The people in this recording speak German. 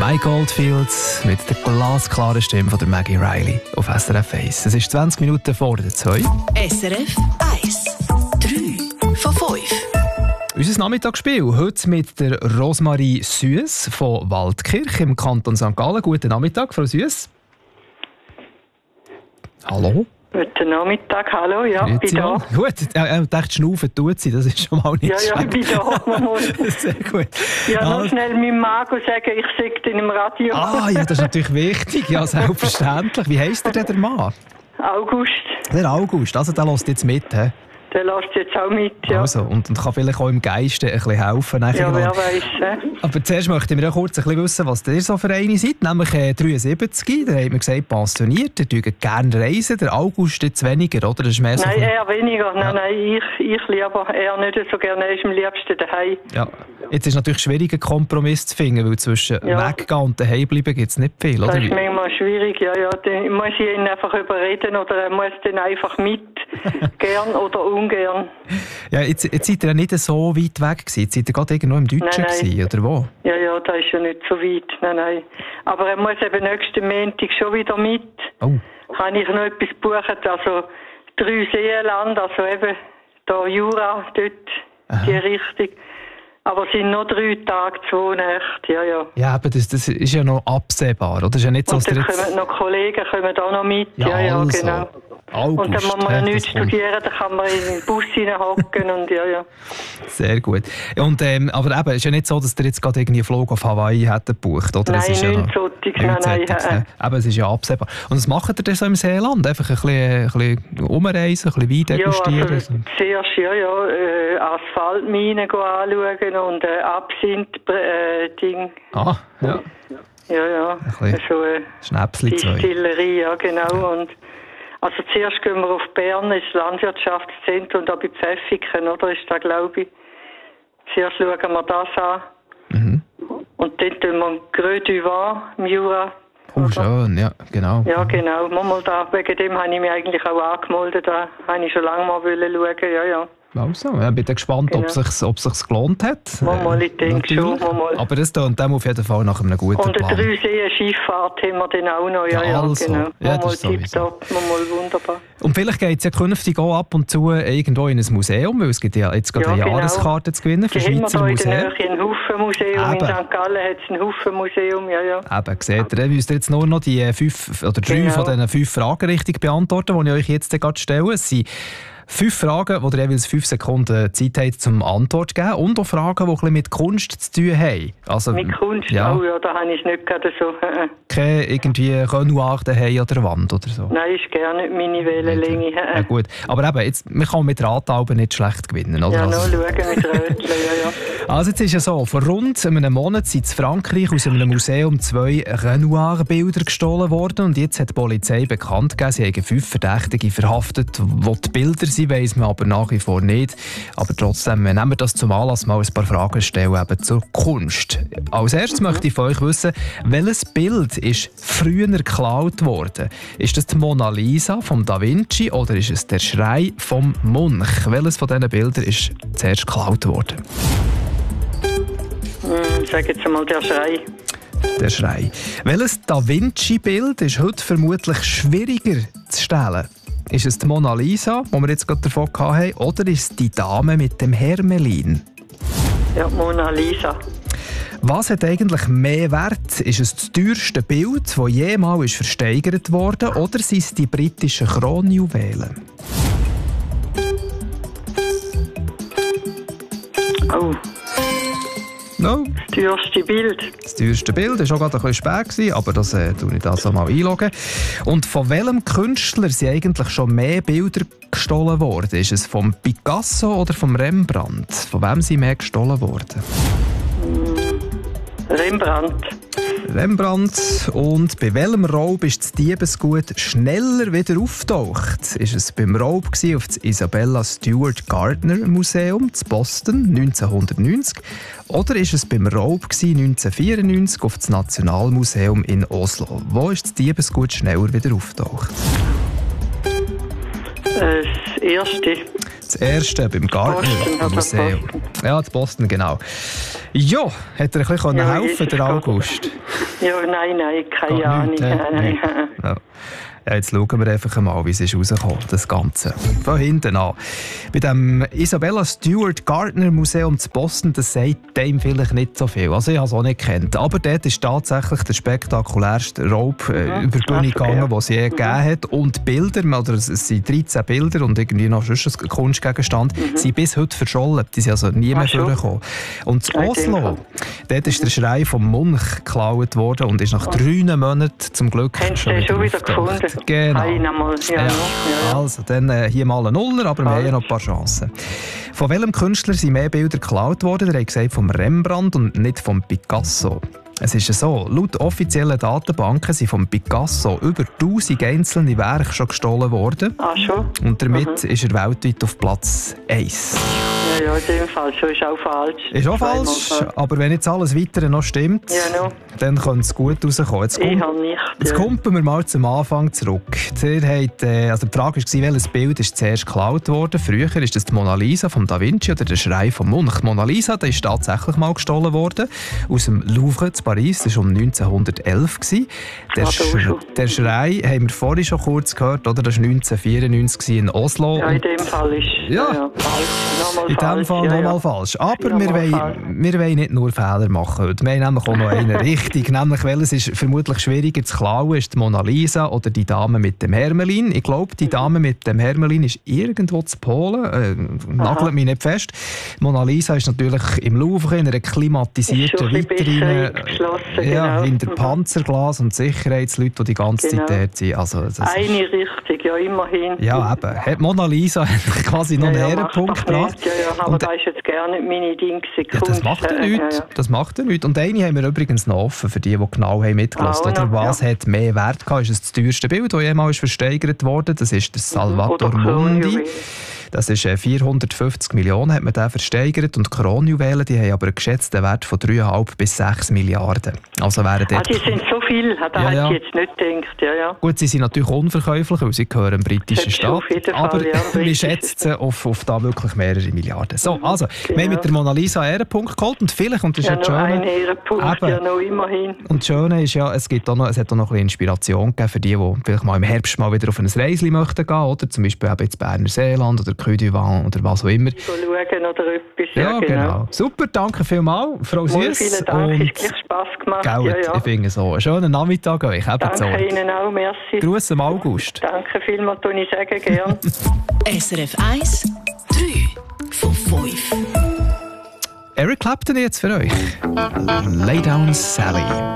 Mike Oldfield mit der glasklaren Stimme von der Maggie Riley auf SRF 1. Es ist 20 Minuten vor der 2. SRF 1. 3 von 5. Unser Nachmittagsspiel heute mit der Rosmarie Süss von Waldkirch im Kanton St. Gallen. Guten Nachmittag, Frau Süss. Hallo. Guten Nachmittag, hallo, ja, bin da. Gut, ich dachte, schnaufen tut sie, das ist schon mal nicht schlecht. Ja, ich bin da. Sehr gut. Ja, noch schnell meinem Mago sagen, ich sage in im Radio. Ah, ja, das ist natürlich wichtig, ja, selbstverständlich. Wie heisst denn der Mann? August. Der August, also der lässt jetzt mit, hä? Der lässt jetzt auch mit, ja. Also, und kann vielleicht auch im Geiste ein bisschen helfen. Ja, wer weiss. Aber zuerst möchten wir ja kurz ein bisschen wissen, was ihr so für eine seid. Nämlich 73, da hat man gesagt, pensioniert, ihr tut gerne reisen. Der August jetzt weniger, oder? Das ist mehr so nein, eher weniger. Ja. Nein, ich lieber eher nicht so gerne. Er ist am liebsten daheim. Ja. Jetzt ist natürlich schwierig, einen Kompromiss zu finden, weil zwischen weggehen und daheim bleiben gibt es nicht viel, oder? Das ist manchmal schwierig, ja. Dann muss ich ihn einfach überreden oder er muss dann einfach mit, gern oder ungern. Ja, jetzt seid ihr ja nicht so weit weg gewesen. Jetzt seid ihr gerade irgendwo im Deutschen gewesen, oder wo? Ja, da ist ja nicht so weit, nein. Aber er muss eben nächsten Montag schon wieder mit. Oh. Kann ich noch etwas buchen, also 3 Seenland, also eben da Jura, dort, die Richtung. Aber es sind noch 3 Tage, 2 Nächte, ja. Ja, aber das ist ja noch absehbar, oder? Das ist ja nicht so, und dann kommen noch Kollegen auch noch mit, ja, also. Genau. August, und dann muss man ja nichts studieren, dann kann man in den Bus hineinhocken und ja. Sehr gut. Und, aber eben, es ist ja nicht so, dass ihr jetzt gerade irgendwie einen Flug auf Hawaii hättet gebucht, oder? Nein, es ist ja nein. Aber es ist ja absehbar. Und was macht ihr denn so im Seeland? Einfach ein bisschen umreisen, ein bisschen Wein degustieren? Ja, also zuerst Asphaltminen anschauen und Absinth-Ding. Ah, ja. Ja. So Distillerie, ja, genau. Und also zuerst gehen wir auf Bern, ins Landwirtschaftszentrum, und da bei Pfäffiken, oder? Ist da, glaube ich. Zuerst schauen wir das an. Mhm. Und dann tun wir Greux du Vin im Jura. Oh, schön, ja, genau. Ja, genau. Wegen dem habe ich mich eigentlich auch angemeldet. Da habe ich schon lange mal schauen, ja. Also, ich bin gespannt, genau. ob es sich gelohnt hat. Mal, ich denke schon. Mal. Aber das tut dem auf jeden Fall nach einem guten Plan. Und eine 3-See-Schifffahrt haben wir dann auch noch. Ja, also. Genau. Ja, mal tipptopp, mal wunderbar. Und vielleicht geht es ja künftig auch ab und zu irgendwo in ein Museum, weil es gibt ja jetzt gerade eine Jahreskarte zu gewinnen für Schweizer Museen. Wir haben in Haufen Museum, in St. Gallen hat es ein Haufen Museum, ja. Eben, seht ihr, müsst ihr jetzt nur noch die 5 oder 3 von diesen 5 Fragen richtig beantworten, die ich euch jetzt gerade stelle. Es sind 5 Fragen, wo ihr jeweils 5 Sekunden Zeit habt, zum Antwort zu geben. Und auch Fragen, die ein bisschen mit Kunst zu tun haben. Also, mit Kunst? Ja. Oh ja, da habe ich es nicht gerade so. Keine irgendwie Renoir daheim an der Wand oder so? Nein, ist gerne nicht meine Wellenlänge. Ja, gut. Aber eben, jetzt, man kann mit Radalben nicht schlecht gewinnen, oder? Ja, noch schauen mit Rötchen, ja. Also jetzt ist es so, vor rund einem Monat sind in Frankreich aus einem Museum 2 Renoir-Bilder gestohlen worden. Und jetzt hat die Polizei bekannt gegeben, sie haben 5 Verdächtige verhaftet, wo die Bilder sind, weiss man aber nach wie vor nicht. Aber trotzdem nehmen wir das zum Anlass, mal ein paar Fragen stellen eben zur Kunst. Als erstes möchte ich von euch wissen, welches Bild ist früher geklaut worden? Ist das die Mona Lisa von Da Vinci oder ist es der Schrei vom Munch? Welches von diesen Bildern ist zuerst geklaut worden? Sag jetzt einmal der Schrei. Der Schrei. Welches Da Vinci-Bild ist heute vermutlich schwieriger zu stellen? Ist es die Mona Lisa, die wir jetzt gerade davon hatten, oder ist es die Dame mit dem Hermelin? Ja, Mona Lisa. Was hat eigentlich mehr Wert? Ist es das teuerste Bild, das jemals versteigert wurde, oder sind es die britischen Kronjuwelen? Oh. No. Das teuerste Bild. Das teuerste Bild war auch gerade ein bisschen spät, aber das tue ich da so mal einloggen. Und von welchem Künstler sind eigentlich schon mehr Bilder gestohlen worden? Ist es vom Picasso oder vom Rembrandt? Von wem sind mehr gestohlen worden? Rembrandt. Und bei welchem Raub ist das Diebesgut schneller wieder auftaucht? Ist es beim Raub auf das Isabella Stewart Gardner Museum in Boston 1990 oder ist es beim Raub 1994 auf das Nationalmuseum in Oslo? Wo ist das Diebesgut schneller wieder auftaucht? Das erste. Das Das erste beim Gardner Museum. Ja, in Boston, genau. Ja, hat er ein bisschen helfen, der August? Ja, nein, keine Ahnung. Nein. Ja, jetzt schauen wir einfach mal, wie es ist rausgekommen, das Ganze. Von hinten an. Bei dem Isabella Stewart Gardner Museum zu Boston, das sagt dem vielleicht nicht so viel. Also ich habe es auch nicht gekannt. Aber dort ist tatsächlich der spektakulärste Raub über die Bühne gegangen, den es je gegeben hat. Und Bilder, oder es sind 13 Bilder und irgendwie noch sonst ein Kunstgegenstand, sind bis heute verschollen. Die sind also nie mehr vorgekommen. Und in Oslo, dort ist der Schrei vom Munch geklaut worden und ist nach 3 Monaten zum Glück schon wieder gefunden. Genau. Ja. Also, dann hier mal ein Nuller, aber wir haben ja noch ein paar Chancen. Von welchem Künstler sind mehr Bilder geklaut worden? Der hat gesagt, vom Rembrandt und nicht vom Picasso. Es ist so, laut offiziellen Datenbanken sind vom Picasso über 1000 einzelne Werke schon gestohlen worden. Ah, schon? Und damit ist er weltweit auf Platz 1. Ja, in dem Fall schon. Ist auch falsch. Ist auch falsch, aber wenn jetzt alles Weitere noch stimmt, dann könnte es gut rauskommen. Jetzt kommen wir mal zum Anfang zurück. Die Frage war, welches Bild ist zuerst geklaut worden? Früher ist das die Mona Lisa von Da Vinci oder der Schrei vom Munch. Die Mona Lisa, die ist tatsächlich mal gestohlen worden aus dem Louvre in Paris. Das war um 1911. Der Schrei haben wir vorhin schon kurz gehört, oder? Das war 1994 in Oslo. Ja, in dem Fall ist falsch. In dem Fall nochmal falsch. Aber wir wollen nicht nur Fehler machen heute. Wir haben nämlich auch noch einen richtig. Nämlich, welches ist vermutlich schwieriger zu klauen, ist die Mona Lisa oder die Dame mit dem Hermelin. Ich glaube, die Dame mit dem Hermelin ist irgendwo zu Polen. Nagelt mich nicht fest. Mona Lisa ist natürlich im Louvre in einer klimatisierten Vitrine. Hinter Panzerglas und Sicherheitsleute, die die ganze Zeit dort sind. Also, eine Richtung, ja, immerhin. Ja, eben. Hat Mona Lisa quasi noch einen Ehrenpunkt gebracht. Ja, aber das ist jetzt gerne nicht meine Dinge. Ja, das macht ja nichts. Das macht ja nichts. Und eine haben wir übrigens noch offen, für die genau haben mitgelassen haben. Was hat mehr Wert gehabt? Ist das teuerste Bild, das jemals versteigert wurde? Das ist der Salvator Mundi. Das ist 450 Millionen, hat man den versteigert. Und die Kronjuwelen, die haben aber einen geschätzten Wert von 3,5 bis 6 Milliarden. Also wären dort... die sind so viel, das hätte ich jetzt nicht gedacht. Ja. Gut, sie sind natürlich unverkäuflich, weil sie gehören im britischen Staat. Aber wir schätzen auf da wirklich mehrere Milliarden. So, also, wir haben mit der Mona Lisa einen Ehrenpunkt geholt. Und vielleicht, und das ist noch ein Ehrenpunkt, noch immerhin. Und das Schöne ist ja, es hat auch noch ein bisschen Inspiration gegeben für die vielleicht mal im Herbst mal wieder auf ein Reisli möchten gehen, oder zum Beispiel eben ins Berner Seeland oder Côte d'Ivoire oder was auch immer. Schauen oder etwas. Ja, genau. Super, danke vielmals, Frau Süss. Vielen Dank, es hat gleich Spass gemacht. Ich finde so. Einen schönen Nachmittag euch. Danke Ihnen auch, merci. Gruß am August. Danke vielmals, tue ich sagen, gern. SRF 1, 3 von 5. Eric Clapton jetzt für euch. Lay Down Sally.